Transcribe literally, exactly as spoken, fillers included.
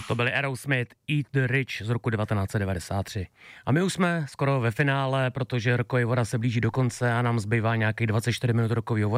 To byli Aerosmith Eat the Rich z roku devatenáct set devadesát tři. A my už jsme skoro ve finále, protože rokový voda se blíží do konce a nám zbývá nějakých dvacet čtyři minut rokovýho